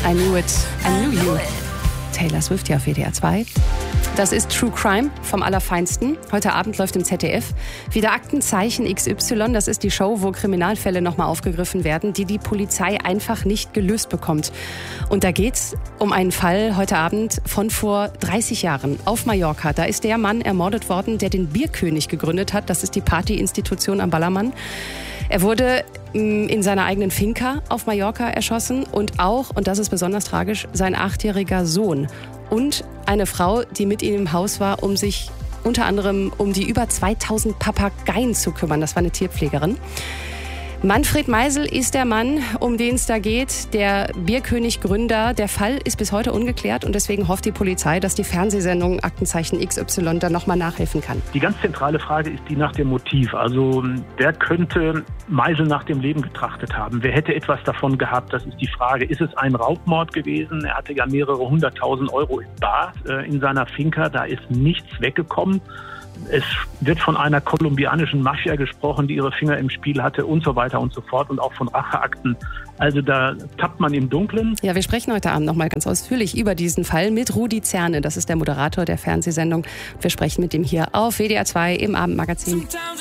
I knew it, I knew you. Taylor Swift hier auf WDR 2. Das ist True Crime vom Allerfeinsten. Heute Abend läuft im ZDF wieder Aktenzeichen XY. Das ist die Show, wo Kriminalfälle nochmal aufgegriffen werden, die die Polizei einfach nicht gelöst bekommt. Und da geht's um einen Fall heute Abend von vor 30 Jahren auf Mallorca. Da ist der Mann ermordet worden, der den Bierkönig gegründet hat. Das ist die Partyinstitution am Ballermann. Er wurde in seiner eigenen Finca auf Mallorca erschossen und auch, und das ist besonders tragisch, sein 8-jähriger Sohn und eine Frau, die mit ihm im Haus war, um sich unter anderem um die über 2000 Papageien zu kümmern. Das war eine Tierpflegerin. Manfred Meisel ist der Mann, um den es da geht, der Bierkönig-Gründer. Der Fall ist bis heute ungeklärt und deswegen hofft die Polizei, dass die Fernsehsendung Aktenzeichen XY da nochmal nachhelfen kann. Die ganz zentrale Frage ist die nach dem Motiv. Also wer könnte Meisel nach dem Leben getrachtet haben? Wer hätte etwas davon gehabt? Das ist die Frage. Ist es ein Raubmord gewesen? Er hatte ja mehrere 100.000 Euro in bar in seiner Finca. Da ist nichts weggekommen. Es wird von einer kolumbianischen Mafia gesprochen, die ihre Finger im Spiel hatte und so weiter und so fort und auch von Racheakten. Also da tappt man im Dunkeln. Ja, wir sprechen heute Abend nochmal ganz ausführlich über diesen Fall mit Rudi Zerne. Das ist der Moderator der Fernsehsendung. Wir sprechen mit ihm hier auf WDR 2 im Abendmagazin.